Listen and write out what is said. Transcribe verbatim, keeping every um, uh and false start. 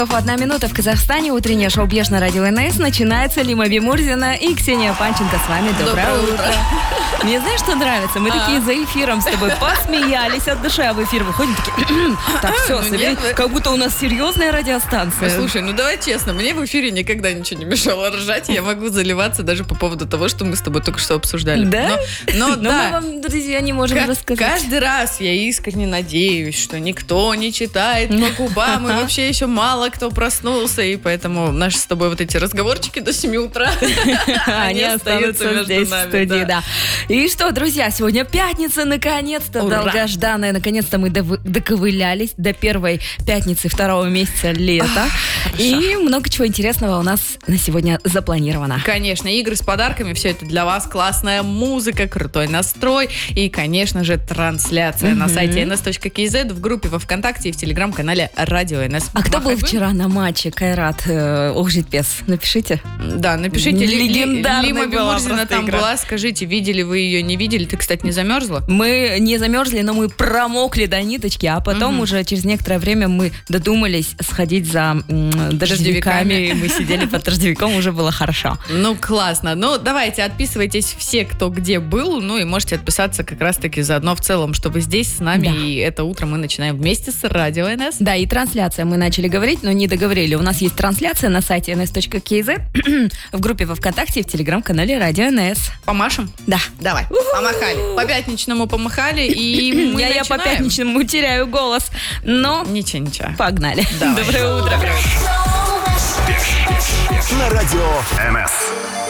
Одна минута в Казахстане. Утреннее шоу «Беш» на радио эн эс. Начинается. Лима Бимурзина и Ксения Панченко с вами. Доброе, Доброе утро. утро. Мне знаешь, что нравится? Мы а. такие за эфиром с тобой посмеялись от души, а в эфир выходим такие, так, все, ну, нет, как будто у нас серьезная радиостанция. Слушай, ну давай честно, мне в эфире никогда ничего не мешало ржать. Я могу заливаться даже по поводу того, что мы с тобой только что обсуждали. Да? Но, но, но да. мы вам, друзья, не можем К- рассказать. Каждый раз я искренне надеюсь, что никто не читает по губам, и вообще еще мало кто проснулся, и поэтому наши с тобой вот эти разговорчики до семи утра, они остаются здесь в студии, да. И что, друзья, сегодня пятница, наконец-то, долгожданная, наконец-то мы доковылялись до первой пятницы второго месяца лета, и много чего интересного у нас на сегодня запланировано. Конечно, игры с подарками, все это для вас, классная музыка, крутой настрой и, конечно же, трансляция на сайте эн эс точка кей зет, в группе во ВКонтакте и в телеграм-канале Радио эн эс. А кто был вчера на матче Кайрат э, Охжитпес? Напишите. Да, напишите. Легендарная Лима Бимурзина там игра. была. Скажите, видели вы ее, не видели? Ты, кстати, не замерзла? Мы не замерзли, но мы промокли до ниточки, а потом угу. уже через некоторое время мы додумались сходить за м, дождевиками. Мы сидели под дождевиком, уже было хорошо. Ну, классно. Ну, давайте, отписывайтесь все, кто где был, ну и можете отписаться как раз-таки заодно в целом, что вы здесь с нами, да. И это утро мы начинаем вместе с Радио эн эс. Да, и трансляция мы начали говорить, но не договорили. У нас есть трансляция на сайте эн эс точка кей зет, в группе во ВКонтакте и в телеграм-канале Радио эн эс. Помашем? Да. Давай. У-ху! Помахали. По пятничному помахали, и мы я, начинаем. Я по пятничному теряю голос, но... Ничего, ничего. Погнали. Давай. Доброе утро. На Радио эн эс.